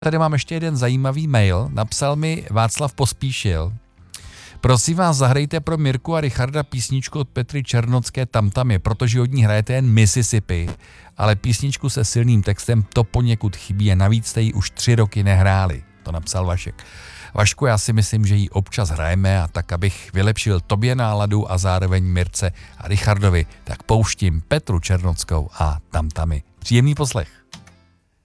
Tady mám ještě jeden zajímavý mail. Napsal mi Václav Pospíšil. Prosím vás, zahrajte pro Mirku a Richarda písničku od Petry Černocké Tamtamy, protože od ní hrajete jen Mississippi, ale písničku se silným textem to poněkud chybí a navíc jste ji už 3 roky nehráli. To napsal Vašek. Vašku, já si myslím, že ji občas hrajeme a tak, abych vylepšil tobě náladu a zároveň Mirce a Richardovi, tak pouštím Petru Černockou a Tamtamy. Příjemný poslech.